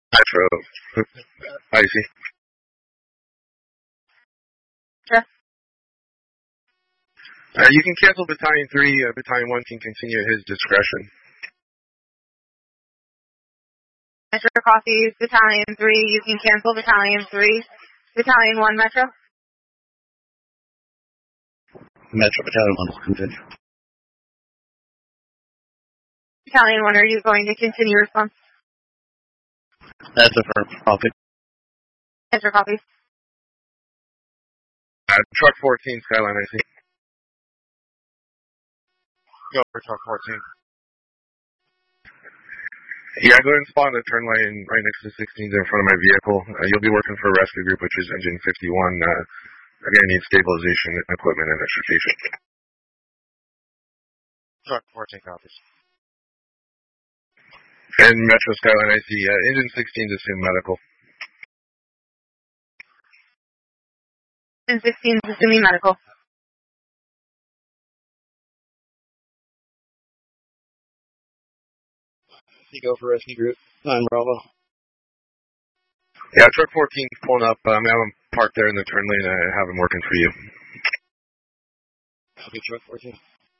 Metro. I see. Sure. You can cancel Battalion 3. Battalion 1 can continue at his discretion. Metro copies, Battalion 3, you can cancel Battalion 3. Battalion 1, Metro. Metro Battalion 1 will continue. Battalion 1, are you going to continue response? That's a firm copy. Metro copies. Truck 14, Skyline, I see. Go for truck 14. Yeah, go ahead and spawn the turn lane right next to 16s in front of my vehicle. You'll be working for a rescue group, which is Engine 51. Again, need stabilization equipment and extrication. Truck 14 copies. And Metro Skyline, I see. Engine 16s assume medical. Engine 16 is assuming medical. You go for rescue group. 9 Bravo. Yeah, truck 14's pulling up. I'm going to have him parked there in the turn lane and have him working for you. Copy, truck 14.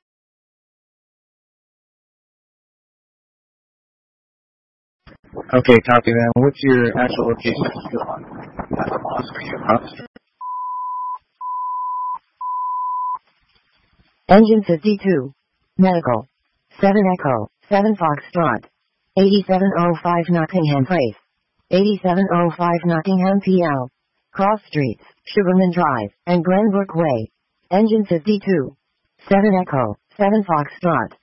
Okay, copy that. What's your actual location still on? Are you across? Engine 52. Medical. 7 Echo. 7 Foxtrot. 8705 Nottingham Place. 8705 Nottingham PL. Cross Streets, Sugarman Drive, and Glenbrook Way. Engine 52. 7 Echo. 7 Foxtrot.